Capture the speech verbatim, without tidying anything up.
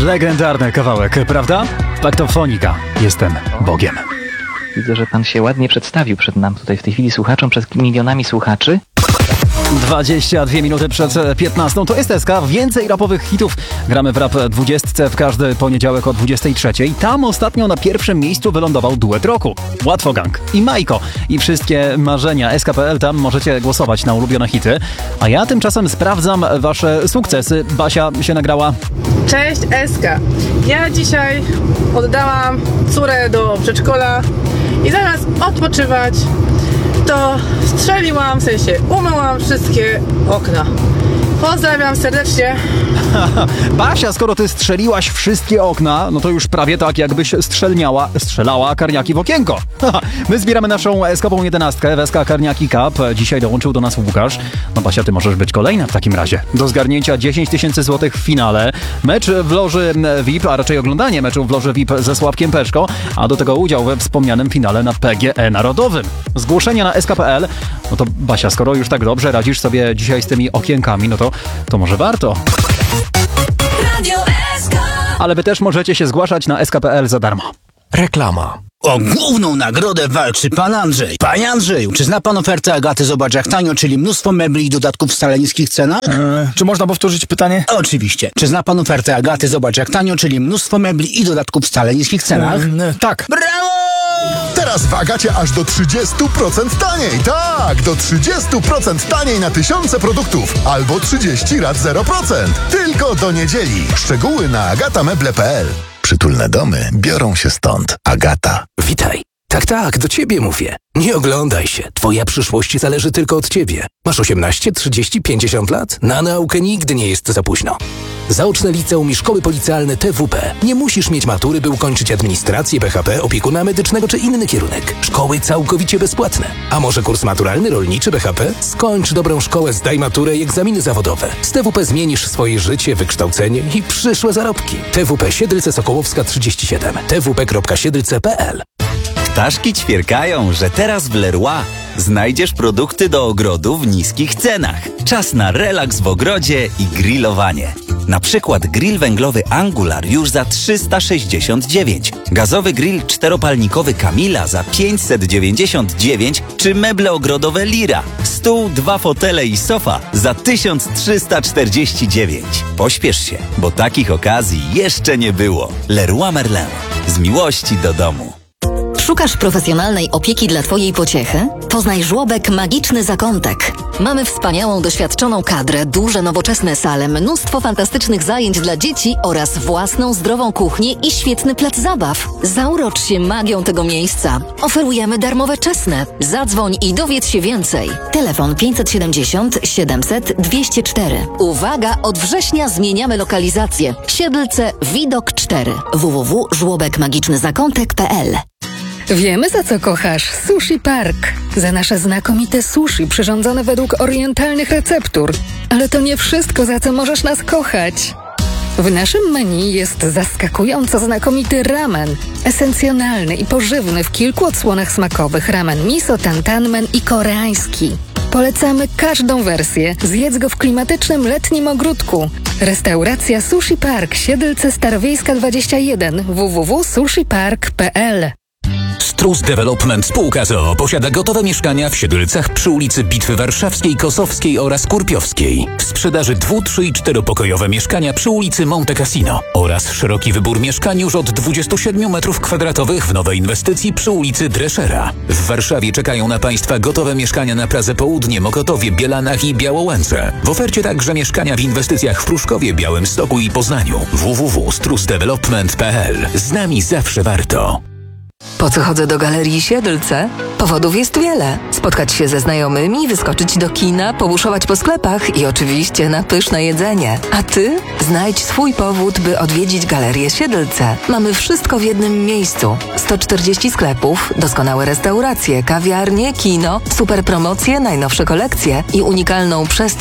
Legendarny kawałek, prawda? Paktofonika. Jestem Bogiem. Widzę, że pan się ładnie przedstawił przed nam tutaj w tej chwili słuchaczom, przed milionami słuchaczy. dwadzieścia dwie minuty przed piętnastą to jest S K. Więcej rapowych hitów. Gramy w Rap dwudziestce w każdy poniedziałek o dwudziestej trzeciej. Tam ostatnio na pierwszym miejscu wylądował duet roku. Łatwo Gang i Majko. I wszystkie marzenia S K kropka P L. Tam możecie głosować na ulubione hity. A ja tymczasem sprawdzam wasze sukcesy. Basia się nagrała. Cześć S K. Ja dzisiaj oddałam córę do przedszkola i zamiast odpoczywać, to strzeliłam, w sensie umyłam wszystkie okna. Pozdrawiam serdecznie. Basia, skoro ty strzeliłaś wszystkie okna, no to już prawie tak, jakbyś strzelniała, strzelała karniaki w okienko. My zbieramy naszą S K ową jedenastkę w S K Karniaki Cup. Dzisiaj dołączył do nas Łukasz. No Basia, ty możesz być kolejna w takim razie. Do zgarnięcia dziesięć tysięcy złotych w finale. Mecz w loży V I P, a raczej oglądanie meczu w loży V I P ze Sławkiem Peszko, a do tego udział we wspomnianym finale na P G E Narodowym. Zgłoszenia na S K kropka P L. No to Basia, skoro już tak dobrze radzisz sobie dzisiaj z tymi okienkami, no to, to może warto. Radio S K. Ale wy też możecie się zgłaszać na S K kropka P L za darmo. Reklama. O główną nagrodę walczy pan Andrzej. Panie Andrzeju, czy zna pan ofertę Agaty Zobacz jak tanio, czyli mnóstwo mebli i dodatków w wcale niskich cenach? Eee, czy można powtórzyć pytanie? Oczywiście. Czy zna pan ofertę Agaty Zobacz jak tanio, czyli mnóstwo mebli i dodatków w wcale niskich cenach? Eee, tak. Brawo! Teraz w Agacie aż do trzydzieści procent taniej. Tak, do trzydzieści procent taniej na tysiące produktów. Albo trzydzieści rat zero procent. Tylko do niedzieli. Szczegóły na agatameble kropka p l. Przytulne domy biorą się stąd. Agata. Witaj. Tak, tak, do ciebie mówię. Nie oglądaj się. Twoja przyszłość zależy tylko od ciebie. Masz osiemnaście, trzydzieści, pięćdziesiąt lat? Na naukę nigdy nie jest za późno. Zaoczne liceum i szkoły policjalne T W P. Nie musisz mieć matury, by ukończyć administrację, P H P, opiekuna medycznego czy inny kierunek. Szkoły całkowicie bezpłatne. A może kurs maturalny, rolniczy, P H P? Skończ dobrą szkołę, zdaj maturę i egzaminy zawodowe. Z T W P zmienisz swoje życie, wykształcenie i przyszłe zarobki. T W P Siedlce Sokołowska trzydzieści siedem. t w p kropka siedlce kropka p l. Ptaszki ćwierkają, że teraz w Leroy znajdziesz produkty do ogrodu w niskich cenach. Czas na relaks w ogrodzie i grillowanie. Na przykład grill węglowy Angular już za trzysta sześćdziesiąt dziewięć, gazowy grill czteropalnikowy Camila za pięćset dziewięćdziesiąt dziewięć czy meble ogrodowe Lira, stół, dwa fotele i sofa za tysiąc trzysta czterdzieści dziewięć. Pośpiesz się, bo takich okazji jeszcze nie było. Leroy Merlin. Z miłości do domu. Szukasz profesjonalnej opieki dla twojej pociechy? Poznaj żłobek Magiczny Zakątek. Mamy wspaniałą, doświadczoną kadrę, duże, nowoczesne sale, mnóstwo fantastycznych zajęć dla dzieci oraz własną, zdrową kuchnię i świetny plac zabaw. Zaurocz się magią tego miejsca. Oferujemy darmowe czesne. Zadzwoń i dowiedz się więcej. Telefon pięćset siedemdziesiąt siedemset dwieście cztery. Uwaga, od września zmieniamy lokalizację. Siedlce Widok cztery. w w w kropka żłobek magiczny zakątek kropka p l. Wiemy, za co kochasz Sushi Park. Za nasze znakomite sushi przyrządzone według orientalnych receptur. Ale to nie wszystko, za co możesz nas kochać. W naszym menu jest zaskakująco znakomity ramen. Esencjonalny i pożywny w kilku odsłonach smakowych ramen miso, tantanmen i koreański. Polecamy każdą wersję. Zjedz go w klimatycznym letnim ogródku. Restauracja Sushi Park, Siedlce Starowiejska dwadzieścia jeden. w w w kropka sushi park kropka p l. Strus Development Spółka z o o posiada gotowe mieszkania w Siedlcach przy ulicy Bitwy Warszawskiej, Kosowskiej oraz Kurpiowskiej. W sprzedaży dwu, trzy i czteropokojowe mieszkania przy ulicy Monte Cassino oraz szeroki wybór mieszkań już od dwudziestu siedmiu metrów kwadratowych w nowej inwestycji przy ulicy Dreschera. W Warszawie czekają na Państwa gotowe mieszkania na Pradze Południe, Mokotowie, Bielanach i Białołęce. W ofercie także mieszkania w inwestycjach w Pruszkowie, Białymstoku i Poznaniu. w w w kropka strus development kropka p l. Z nami zawsze warto. Po co chodzę do Galerii Siedlce? Powodów jest wiele. Spotkać się ze znajomymi, wyskoczyć do kina, pobuszować po sklepach i oczywiście na pyszne jedzenie. A ty? Znajdź swój powód, by odwiedzić Galerię Siedlce. Mamy wszystko w jednym miejscu. sto czterdzieści sklepów, doskonałe restauracje, kawiarnie, kino, super promocje, najnowsze kolekcje i unikalną przestrzeń